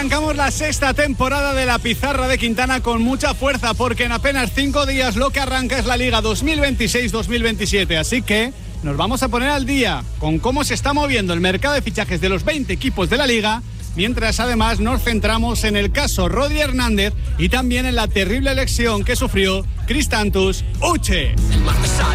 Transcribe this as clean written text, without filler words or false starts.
arrancamos la sexta temporada de La Pizarra de Quintana con mucha fuerza, porque en apenas 5 días lo que arranca es la Liga 2026-2027. Así que nos vamos a poner al día con cómo se está moviendo el mercado de fichajes de los 20 equipos de la Liga, mientras además nos centramos en el caso Rodri Hernández y también en la terrible lesión que sufrió Kristantus Uche.